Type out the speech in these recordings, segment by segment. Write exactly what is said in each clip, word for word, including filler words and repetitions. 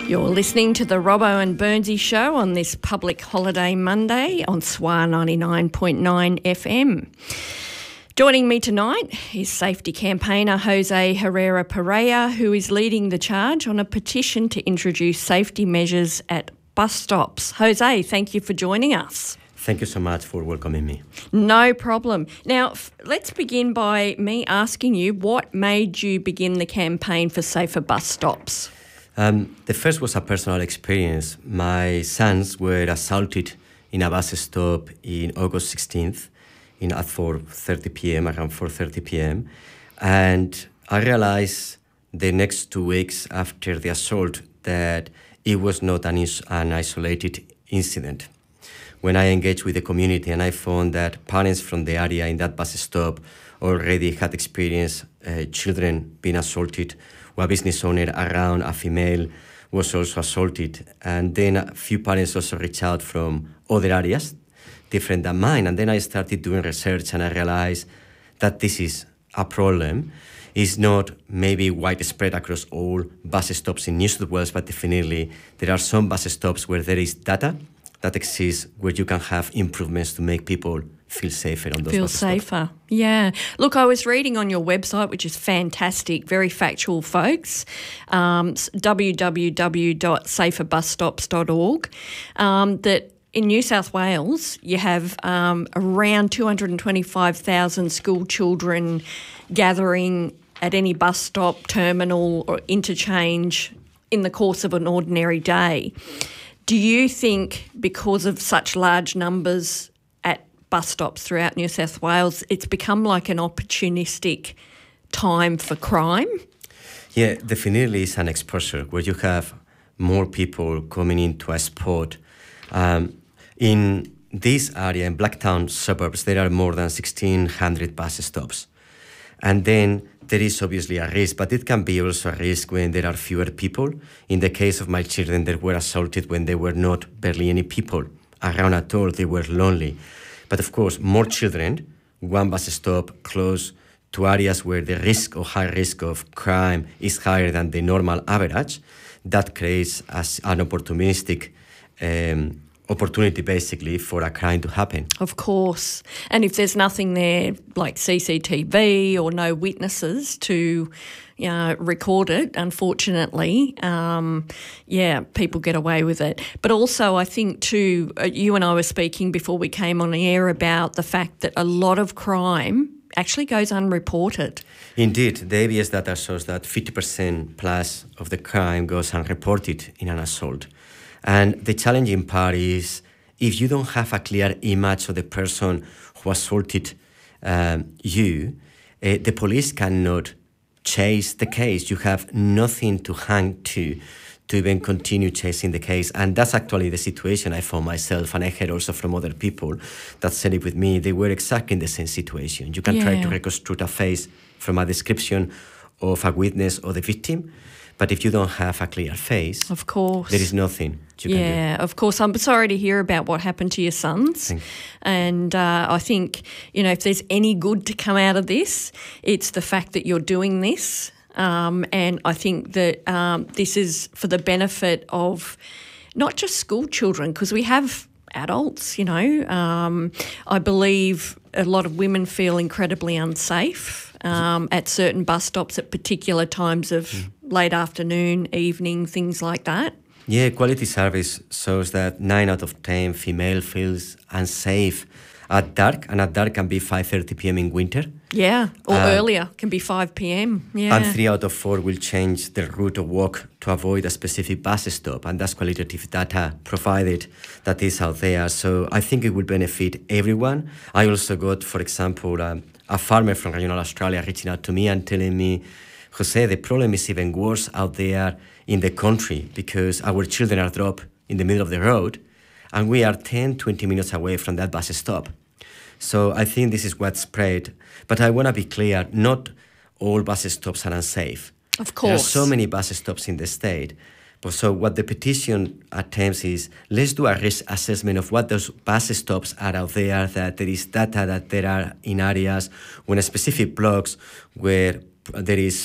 You're listening to the Robbo and Burnsy Show on this public holiday Monday on S W A ninety-nine point nine F M. Joining me tonight is safety campaigner Jose Herrera Pereira, who is leading the charge on a petition to introduce safety measures at bus stops. Jose, thank you for joining us. Thank you so much for welcoming me. No problem. Now, f- let's begin by me asking you, what made you begin the campaign for safer bus stops? Um, the first was a personal experience. My sons were assaulted in a bus stop in August sixteenth in at four thirty p.m., around four thirty p.m. And I realized the next two weeks after the assault that it was not an, is- an isolated incident. When I engaged with the community and I found that parents from the area in that bus stop already had experienced uh, children being assaulted, a business owner around a female was also assaulted, and then a few parents also reached out from other areas different than mine. And then I started doing research and I realized that this is a problem. It's not maybe widespread across all bus stops in New South Wales, but definitely there are some bus stops where there is data that exists where you can have improvements to make people feel safer on those Feel bus safer, stops. Yeah. Look, I was reading on your website, which is fantastic, very factual, folks, um, w w w dot safer bus stops dot org, um, that in New South Wales you have um, around two hundred twenty-five thousand school children gathering at any bus stop, terminal or interchange in the course of an ordinary day. Do you think because of such large numbers at bus stops throughout New South Wales, it's become like an opportunistic time for crime? Yeah, definitely it's an exposure where you have more people coming into a spot. Um, in this area, in Blacktown suburbs, there are more than sixteen hundred bus stops. And then there is obviously a risk, but it can be also a risk when there are fewer people. In the case of my children, they were assaulted when there were not barely any people around at all. They were lonely. But of course, more children, one bus stop close to areas where the risk or high risk of crime is higher than the normal average, that creates as an opportunistic um, opportunity basically for a crime to happen. Of course. And if there's nothing there like C C T V or no witnesses to you know, record it, unfortunately, um, yeah, people get away with it. But also I think too, uh, you and I were speaking before we came on the air about the fact that a lot of crime actually goes unreported. Indeed, the A B S data shows that fifty percent plus of the crime goes unreported in an assault. And the challenging part is if you don't have a clear image of the person who assaulted um, you, uh, the police cannot chase the case. You have nothing to hang to to even continue chasing the case. And that's actually the situation I found myself, and I heard also from other people that said it with me. They were exactly in the same situation. You can yeah. try to reconstruct a face from a description of a witness or the victim, but if you don't have a clear face, of course, there is nothing you yeah, can do. Yeah, of course. I'm sorry to hear about what happened to your sons. Thank you. And uh, I think, you know, if there's any good to come out of this, it's the fact that you're doing this. Um, and I think that um, this is for the benefit of not just school children, because we have adults, you know. Um, I believe a lot of women feel incredibly unsafe um, at certain bus stops at particular times of mm. late afternoon, evening, things like that. Yeah, quality service shows that nine out of ten female feels unsafe at dark, and at dark can be five thirty p.m. in winter. Yeah, or uh, earlier, can be five p.m. Yeah. And three out of four will change their route of walk to avoid a specific bus stop, and that's qualitative data provided that is out there. So I think it will benefit everyone. I also got, for example, um, a farmer from regional Australia reaching out to me and telling me, Jose, the problem is even worse out there in the country because our children are dropped in the middle of the road and we are ten, twenty minutes away from that bus stop. So I think this is what's spread. But I want to be clear, not all bus stops are unsafe. Of course. There are so many bus stops in the state. But so what the petition attempts is, let's do a risk assessment of what those bus stops are out there, that there is data that there are in areas when specific blocks where there is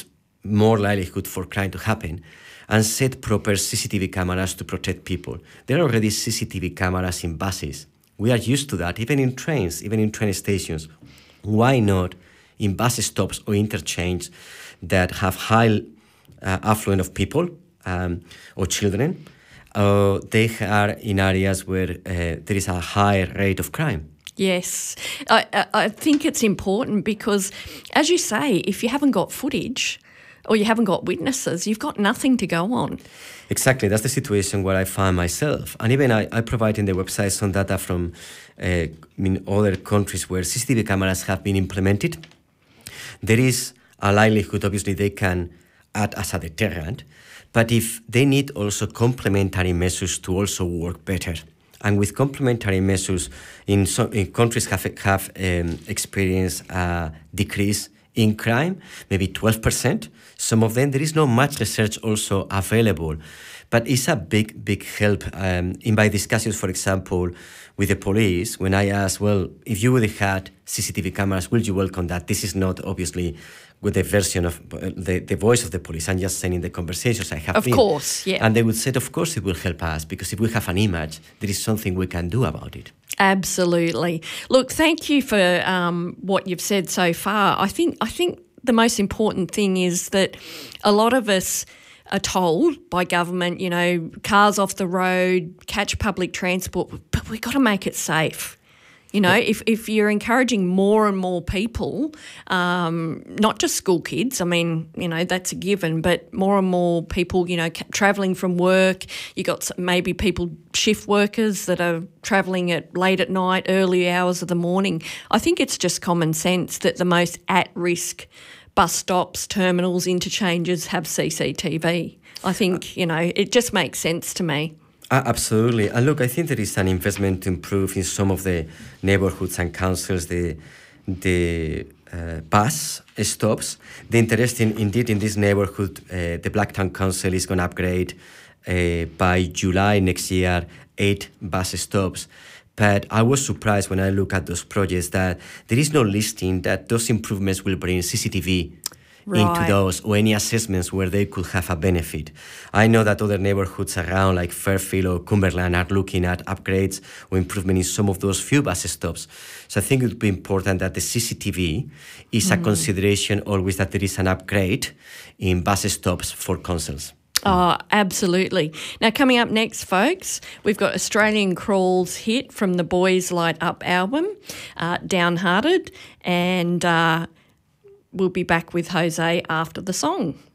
more likelihood for crime to happen, and set proper C C T V cameras to protect people. There are already C C T V cameras in buses. We are used to that, even in trains, even in train stations. Why not in bus stops or interchange that have high uh, affluent of people um, or children? Uh, they are in areas where uh, there is a higher rate of crime. Yes, I, I think it's important because, as you say, if you haven't got footage or you haven't got witnesses, you've got nothing to go on. Exactly, that's the situation where I find myself. And even I, I provide in the website some data from uh, I mean, other countries where C C T V cameras have been implemented. There is a likelihood, obviously, they can act as a deterrent, but if they need also complementary measures to also work better. And with complementary measures, in some in countries have, have um, experienced a decrease in crime, maybe twelve percent. Some of them, there is not much research also available, but it's a big, big help. Um, in my discussions, for example, with the police, when I ask, well, if you would have had C C T V cameras, would you welcome that? This is not obviously with the version of uh, the, the voice of the police. I'm just saying in the conversations I have Of been. course, yeah. And they would say, of course it will help us, because if we have an image, there is something we can do about it. Absolutely. Look, thank you for um, what you've said so far. I think I think the most important thing is that a lot of us are told by government, you know, cars off the road, catch public transport, but we've got to make it safe. You know, if, if you're encouraging more and more people, um, not just school kids, I mean, you know, that's a given, but more and more people, you know, ca- travelling from work, you got some, maybe people, shift workers that are travelling at late at night, early hours of the morning. I think it's just common sense that the most at-risk bus stops, terminals, interchanges have C C T V. I think, you know, it just makes sense to me. Uh, absolutely. And look, I think there is an investment to improve in some of the neighborhoods and councils, the the uh, bus stops. The interesting, indeed, in this neighborhood, uh, the Blacktown Council is going to upgrade uh, by July next year eight bus stops. But I was surprised when I look at those projects that there is no listing that those improvements will bring C C T V Right. into those, or any assessments where they could have a benefit. I know that other neighborhoods around, like Fairfield or Cumberland, are looking at upgrades or improvement in some of those few bus stops. So I think it would be important that the C C T V is mm. a consideration always, that there is an upgrade in bus stops for councils. Oh, absolutely. Now, coming up next, folks, we've got Australian Crawl's hit from the Boys Light Up album, uh, Downhearted, and uh, we'll be back with Jose after the song.